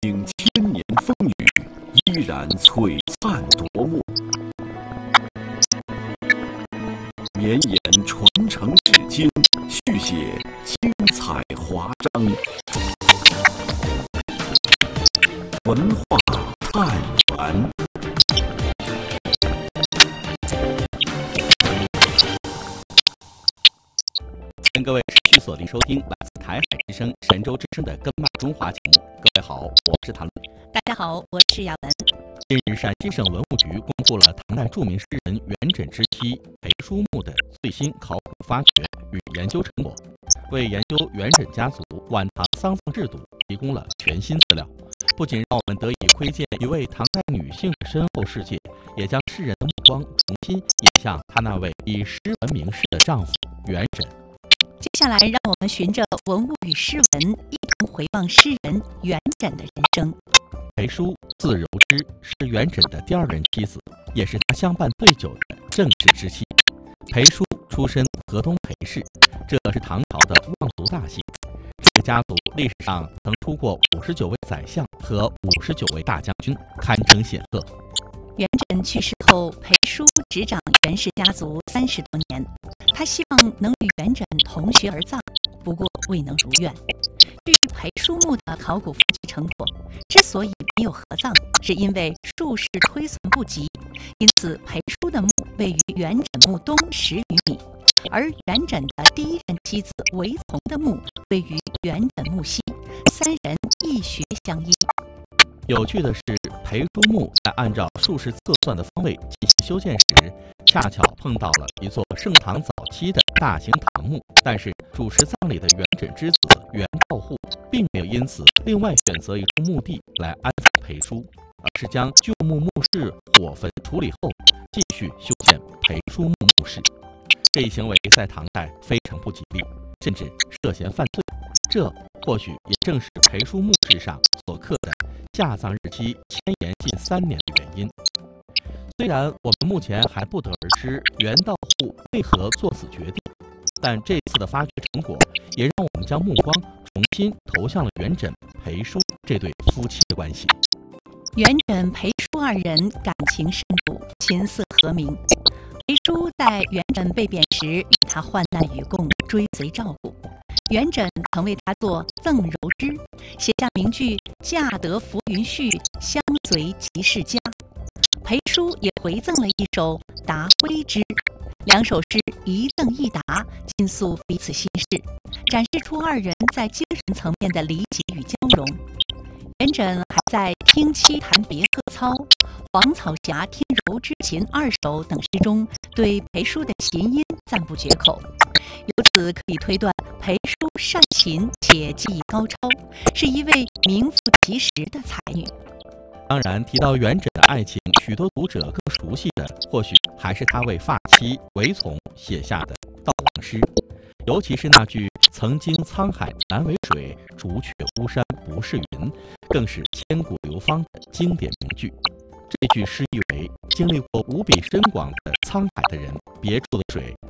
经千年风雨，依然璀璨夺目，绵延传承至今，续写精彩华章。文化探源。 跟各位持续锁定收听来自台海之声、神州之声的《根脉中华》节目。各位好，我是谭论。 大家好，我是雅文。 近日，陕西省文物局公布了唐代著名诗人元稹之妻裴叔墓的最新考古发掘与研究成果，为研究元稹家族晚唐丧葬制度提供了全新资料。不仅让我们得以窥见一位唐代女性的深厚世界，也将世人的目光重新引向她那位以诗闻名世的丈夫元稹。 接下来，让我们循着文物与诗文，一同回望诗人元稹的人生。 裴叔字柔之，是元稹的第二任妻子，也是他相伴最久的正室之妻。裴叔出身河东裴氏，这是唐朝的望族大姓。这个家族历史上曾出过59位宰相和59位大将军，堪称显赫。 元稹去世后，裴叔执掌元氏家族30多年。他希望能与元稹同穴而葬，不过未能如愿。据裴叔墓的考古发掘成果，之所以没有合葬，是因为术士推算不及，因此裴叔的墓位于元稹墓东10余米，而元稹的第一任妻子韦丛的墓位于元稹墓西，三人一穴相依。 有趣的是，裴叔墓在按照术士测算的方位进行修建时，恰巧碰到了一座盛唐早期的大型唐墓，但是主持葬礼的元稹之子元照户并没有因此另外选择一处墓地来安葬裴叔，而是将旧墓墓室火焚处理后，继续修建裴叔墓墓室。这一行为在唐代非常不吉利，甚至涉嫌犯罪。这或许也正是裴叔墓室上所刻的下葬日期迁延近3年的原因。虽然我们目前还不得而知元道户为何做此决定，但这次的发掘成果也让我们将目光重新投向了元稹、裴叔这对夫妻的关系。 元稹、裴叔二人感情深笃，琴瑟和鸣。裴叔在元稹被贬时与他患难与共，追随照顾。元稹曾为他作《赠柔之》，写下名句“嫁得浮云絮，相随即是家”。裴叔也回赠了一首《答徽之》，两首诗一赠一答，倾诉彼此心事，展示出二人在精神层面的理解与交融。元稹还在《听妻弹别鹤操》《黄草峡听柔之琴2首》等诗中对裴叔的琴音赞不绝口。由此可以推断，裴叔善琴且技艺高超，是一位名副其实的才女。 当然，提到元稹的爱情，许多读者更熟悉的或许还是他为发妻韦丛写下的悼亡诗，尤其是那句“曾经沧海难为水，除却巫山不是云”，更是千古流芳的经典名句。这句诗意为：经历过无比深广的沧海的人，别处的水